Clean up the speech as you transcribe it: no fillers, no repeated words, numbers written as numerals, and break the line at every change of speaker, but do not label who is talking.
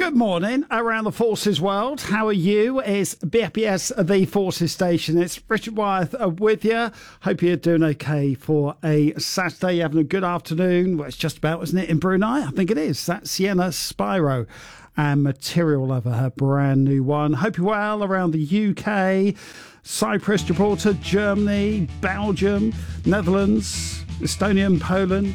Good morning around the Forces world. How are you? It's BFBS, the Forces station. It's Richard Wyeth with you. Hope you're doing okay for a Saturday. You're having a good afternoon. Well, it's just about, isn't it, in Brunei? I think it is. That's Sienna Spyro and Material Lover, her brand new one. Hope you're well around the UK, Cyprus, Gibraltar, Germany, Belgium, Netherlands, Estonia and Poland.